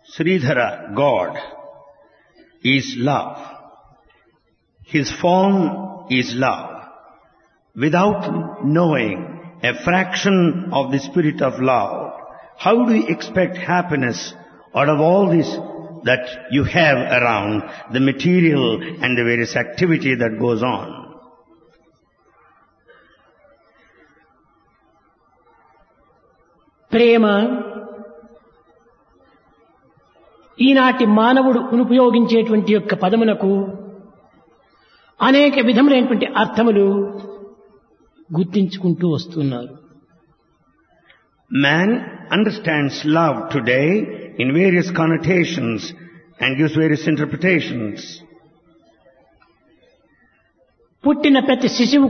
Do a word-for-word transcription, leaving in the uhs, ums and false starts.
Sridhara, God, is love. His form is love. Without knowing a fraction of the spirit of love, how do you expect happiness out of all this that you have around, the material and the various activity that goes on? ప్రేమ ఈనాటి మానవుడు ఉపయోగించేటువంటి యొక్క పదములకు అనేక విధములైనటువంటి అర్థములు గుర్తించుకుంటూ వస్తున్నారు. Man understands love today in various connotations and gives various interpretations. పుట్టిన ప్రతి శిశువు